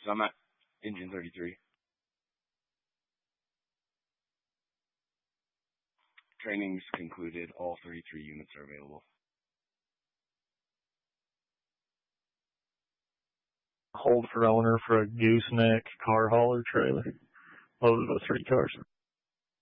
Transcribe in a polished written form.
So I'm at engine 33. Training's concluded. All 33 units are available. Hold for owner for a gooseneck car hauler trailer. Loaded with 3 cars.